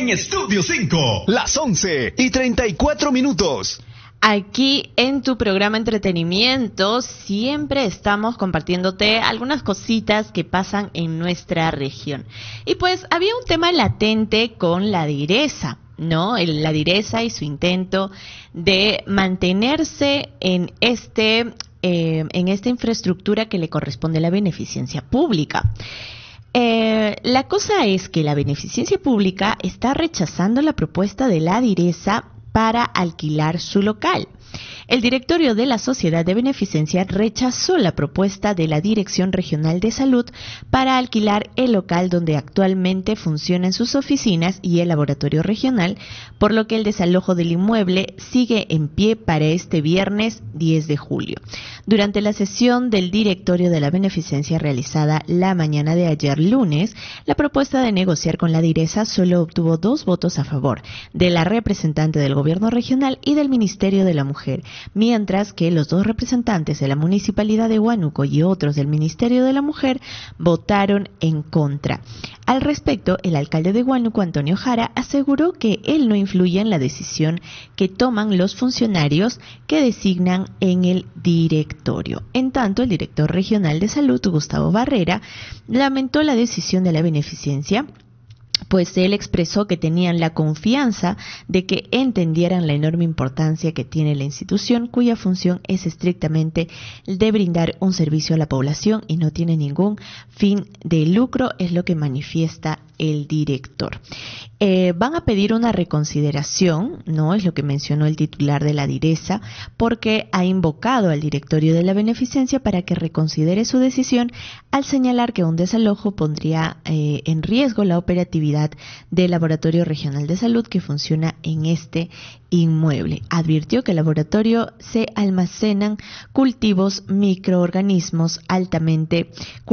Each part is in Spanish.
en Estudio 5, las 11:34. Aquí en tu programa Entretenimiento siempre estamos compartiéndote algunas cositas que pasan en nuestra región. Y pues había un tema latente con la DIRESA, ¿no? La DIRESA y su intento de mantenerse en esta infraestructura que le corresponde a la beneficencia pública. La cosa es que la beneficencia pública está rechazando la propuesta de la DIRESA para alquilar su local. El directorio de la Sociedad de Beneficencia rechazó la propuesta de la Dirección Regional de Salud para alquilar el local donde actualmente funcionan sus oficinas y el laboratorio regional, por lo que el desalojo del inmueble sigue en pie para este viernes 10 de julio. Durante la sesión del directorio de la Beneficencia realizada la mañana de ayer lunes, la propuesta de negociar con la DIRESA solo obtuvo 2 votos a favor, de la representante del gobierno regional y del Ministerio de la Mujer, mientras que los 2 representantes de la Municipalidad de Huánuco y otros del Ministerio de la Mujer votaron en contra. Al respecto, el alcalde de Huánuco, Antonio Jara, aseguró que él no influye en la decisión que toman los funcionarios que designan en el directorio. En tanto, el director regional de salud, Gustavo Barrera, lamentó la decisión de la beneficencia, pues él expresó que tenían la confianza de que entendieran la enorme importancia que tiene la institución, cuya función es estrictamente de brindar un servicio a la población y no tiene ningún fin de lucro, es lo que manifiesta el director. Van a pedir una reconsideración, ¿no? Es lo que mencionó el titular de la DIRESA, porque ha invocado al directorio de la beneficencia para que reconsidere su decisión al señalar que un desalojo pondría en riesgo la operatividad del Laboratorio Regional de Salud que funciona en este inmueble. Advirtió que en el laboratorio se almacenan cultivos de microorganismos altamente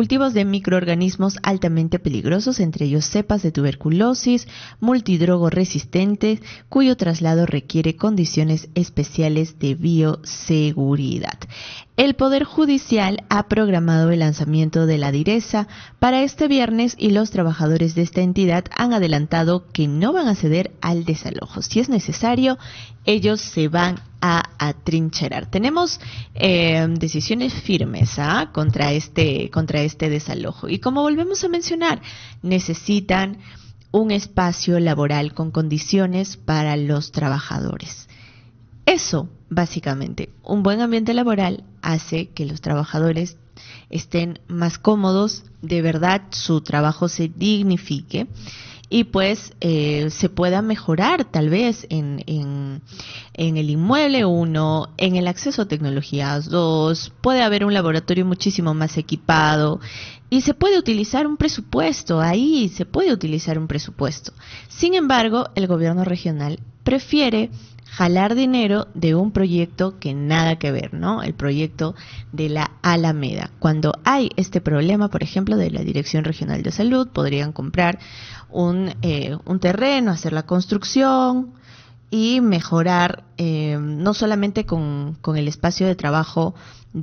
peligrosos, entre ellos cepas de tuberculosis, multidrogo resistentes, cuyo traslado requiere condiciones especiales de bioseguridad. El Poder Judicial ha programado el lanzamiento de la DIRESA para este viernes y los trabajadores de esta entidad han adelantado que no van a ceder al desalojo. Si es necesario, ellos se van a atrincherar. Tenemos decisiones firmes contra este desalojo. Y como volvemos a mencionar, necesitan un espacio laboral con condiciones para los trabajadores. Eso, básicamente, un buen ambiente laboral hace que los trabajadores estén más cómodos, de verdad su trabajo se dignifique y pues se pueda mejorar tal vez en el inmueble 1, en el acceso a tecnologías 2, puede haber un laboratorio muchísimo más equipado y se puede utilizar un presupuesto, ahí se puede utilizar un presupuesto. Sin embargo, el gobierno regional prefiere jalar dinero de un proyecto que nada que ver, ¿no? El proyecto de la Alameda. Cuando hay este problema, por ejemplo, de la Dirección Regional de Salud, podrían comprar un terreno, hacer la construcción y mejorar no solamente con el espacio de trabajo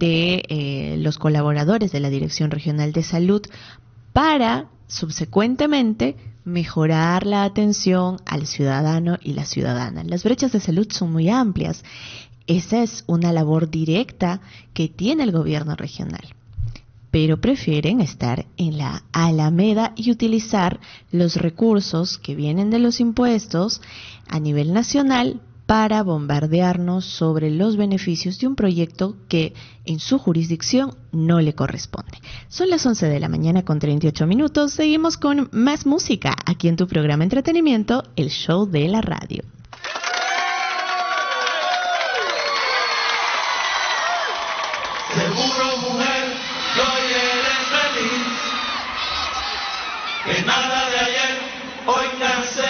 de los colaboradores de la Dirección Regional de Salud, para subsecuentemente mejorar la atención al ciudadano y la ciudadana. Las brechas de salud son muy amplias. Esa es una labor directa que tiene el gobierno regional, pero prefieren estar en la Alameda y utilizar los recursos que vienen de los impuestos a nivel nacional para bombardearnos sobre los beneficios de un proyecto que en su jurisdicción no le corresponde. Son las 11:38 a.m. Seguimos con más música aquí en tu programa Entretenimiento, el show de la radio. Seguro, mujer, que hoy eres feliz, que nada de ayer hoy te hace